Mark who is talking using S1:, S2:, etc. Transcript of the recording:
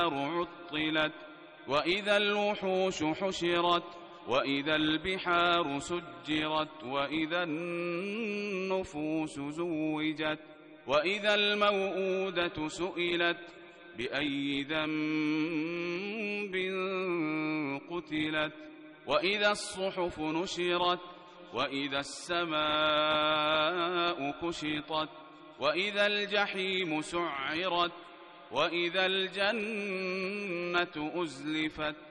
S1: عطلت وإذا الوحوش حشرت وإذا البحار سجرت وإذا النفوس زوجت وإذا الموءودة سئلت بأي ذنب قتلت وإذا الصحف نشرت وإذا السماء كشطت وإذا الجحيم سعرت وإذا الجنة أزلفت